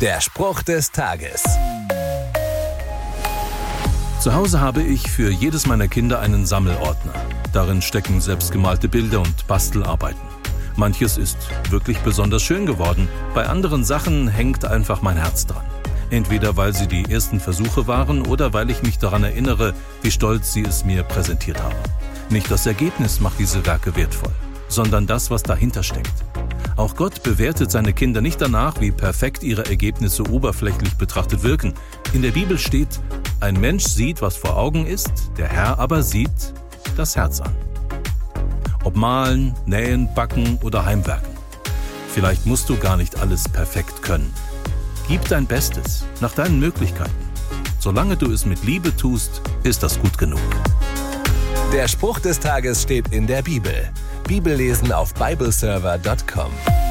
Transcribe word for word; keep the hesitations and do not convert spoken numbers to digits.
Der Spruch des Tages. Zu Hause habe ich für jedes meiner Kinder einen Sammelordner. Darin stecken selbstgemalte Bilder und Bastelarbeiten. Manches ist wirklich besonders schön geworden, bei anderen Sachen hängt einfach mein Herz dran. Entweder weil sie die ersten Versuche waren oder weil ich mich daran erinnere, wie stolz sie es mir präsentiert haben. Nicht das Ergebnis macht diese Werke wertvoll, sondern das, was dahinter steckt. Auch Gott bewertet seine Kinder nicht danach, wie perfekt ihre Ergebnisse oberflächlich betrachtet wirken. In der Bibel steht, ein Mensch sieht, was vor Augen ist, der Herr aber sieht das Herz an. Ob malen, nähen, backen oder heimwerken. Vielleicht musst du gar nicht alles perfekt können. Gib dein Bestes, nach deinen Möglichkeiten. Solange du es mit Liebe tust, ist das gut genug. Der Spruch des Tages steht in der Bibel. Bibellesen auf bibleserver punkt com.